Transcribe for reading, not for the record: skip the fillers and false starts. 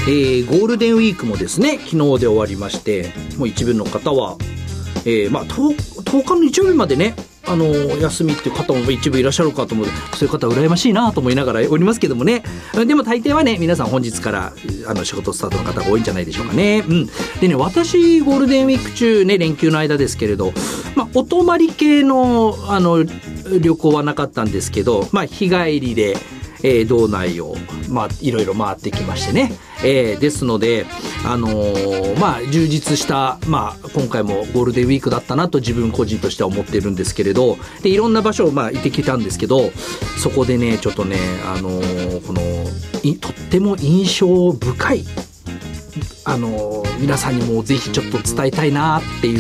ゴールデンウィークもですね昨日で終わりまして、もう一部の方は、10日の日曜日までね休みっていう方も一部いらっしゃるかと思うので、そういう方は羨ましいなと思いながらおりますけどもね。でも大抵はね皆さん本日から仕事スタートの方が多いんじゃないでしょうかね。でね、私ゴールデンウィーク中ね、連休の間ですけれど、お泊まり系の旅行はなかったんですけど、日帰りで道内をいろいろ回ってきましてね、ですので充実した、今回もゴールデンウィークだったなと自分個人としては思っているんですけれど、でいろんな場所を行ってきたんですけど、そこでねちょっとねとっても印象深い皆さんにもぜひちょっと伝えたいなっていう